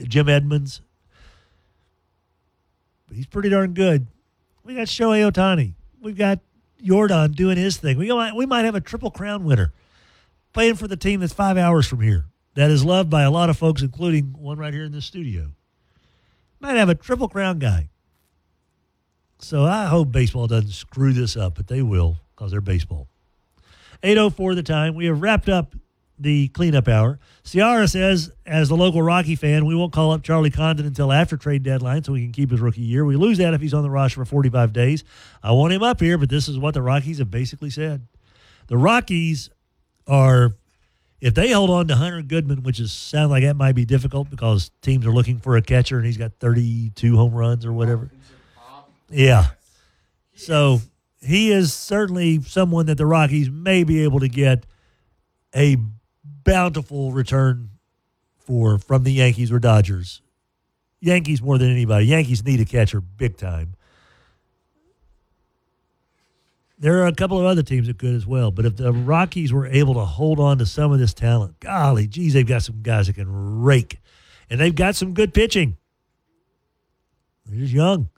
Jim Edmonds. But he's pretty darn good. We got Shohei Ohtani. We've got Jordan doing his thing. We might have a Triple Crown winner playing for the team that's 5 hours from here that is loved by a lot of folks, including one right here in the studio. Might have a Triple Crown guy. So I hope baseball doesn't screw this up, but they will because they're baseball. 8:04 the time. We have wrapped up the cleanup hour. Ciara says, as the local Rocky fan, we won't call up Charlie Condon until after trade deadline so he can keep his rookie year. We lose that if he's on the roster for 45 days. I want him up here, but this is what the Rockies have basically said. The Rockies are, if they hold on to Hunter Goodman, which sounds like that might be difficult because teams are looking for a catcher and he's got 32 home runs or whatever. Yeah. So he is certainly someone that the Rockies may be able to get a bountiful return from the Yankees or Dodgers. Yankees more than anybody. Yankees need a catcher big time. There are a couple of other teams that could as well. But if the Rockies were able to hold on to some of this talent, golly, geez, they've got some guys that can rake. And they've got some good pitching. They're just young.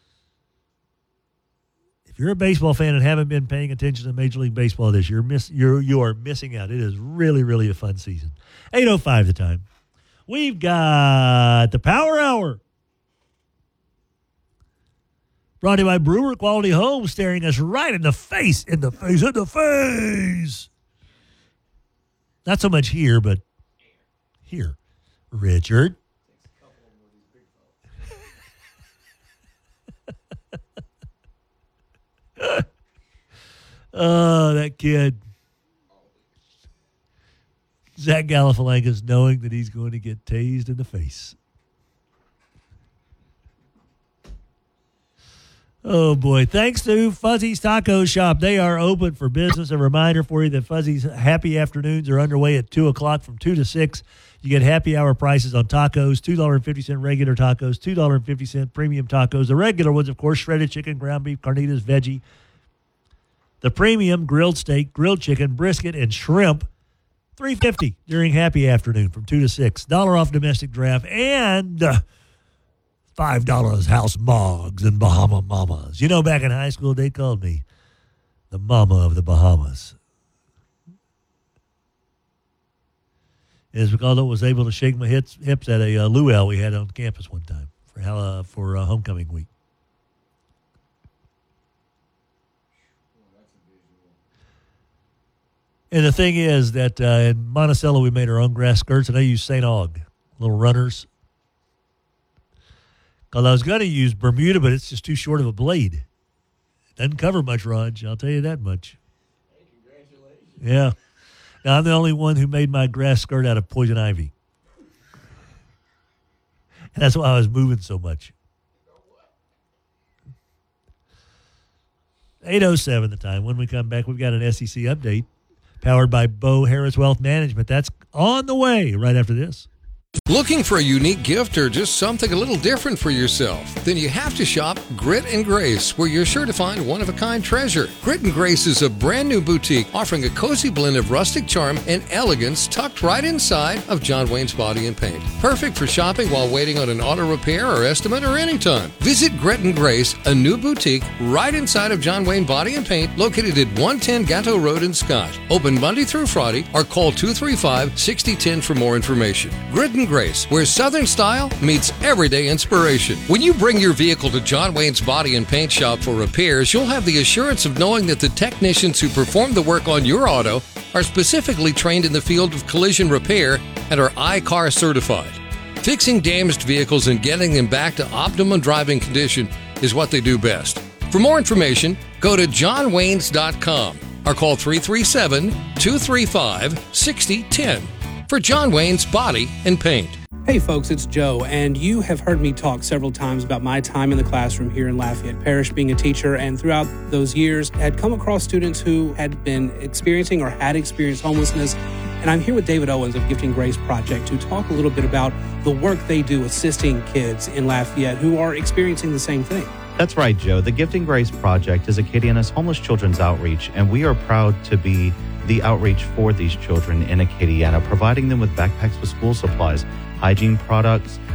If you're a baseball fan and haven't been paying attention to Major League Baseball this year, you are missing out. It is really, really a fun season. 8:05 the time. We've got the Power Hour. Brought to you by Brewer Quality Homes, staring us right in the face, Not so much here, but here. Richard. Oh, that kid. Zach Galifianakis knowing that he's going to get tased in the face. Oh, boy. Thanks to Fuzzy's Taco Shop. They are open for business. A reminder for you that Fuzzy's Happy Afternoons are underway at 2 o'clock from 2 to 6. You get happy hour prices on tacos, $2.50 regular tacos, $2.50 premium tacos. The regular ones, of course, shredded chicken, ground beef, carnitas, veggie. The premium grilled steak, grilled chicken, brisket, and shrimp, $3.50 during Happy Afternoon from 2 to 6. $1 off domestic draft and $5 house mogs and Bahama Mamas. You know, back in high school, they called me the mama of the Bahamas. It's because I was able to shake my hips at a luau we had on campus one time for homecoming week. And the thing is that in Monticello, we made our own grass skirts, and I used St. Aug, little runners. Because I was going to use Bermuda, but it's just too short of a blade. It doesn't cover much, Raj. I'll tell you that much. Hey, congratulations. Yeah. Now, I'm the only one who made my grass skirt out of poison ivy. And that's why I was moving so much. 8:07 the time. When we come back, we've got an SEC update. Powered by Bo Harris Wealth Management. That's on the way right after this. Looking for a unique gift or just something a little different for yourself? Then you have to shop Grit and Grace, where you're sure to find one-of-a-kind treasure. Grit and Grace is a brand new boutique offering a cozy blend of rustic charm and elegance tucked right inside of John Wayne's Body and Paint. Perfect for shopping while waiting on an auto repair or estimate or anytime. Visit Grit and Grace, a new boutique right inside of John Wayne Body and Paint, located at 110 Gatto Road in Scott. Open Monday through Friday, or call 235-6010 for more information. Grit and Grace, where Southern style meets everyday inspiration. When you bring your vehicle to John Wayne's Body and Paint Shop for repairs, you'll have the assurance of knowing that the technicians who perform the work on your auto are specifically trained in the field of collision repair and are I-CAR certified. Fixing damaged vehicles and getting them back to optimum driving condition is what they do best. For more information, go to johnwaynes.com or call 337-235-6010. For John Wayne's Body and Paint. Hey folks, it's Joe, and you have heard me talk several times about my time in the classroom here in Lafayette Parish being a teacher, and throughout those years had come across students who had been experiencing or had experienced homelessness. And I'm here with David Owens of Gifting Grace Project to talk a little bit about the work they do assisting kids in Lafayette who are experiencing the same thing. That's right, Joe. The Gifting Grace Project is Acadiana's homeless children's outreach, and we are proud to be the outreach for these children in Acadiana, providing them with backpacks with school supplies, hygiene products,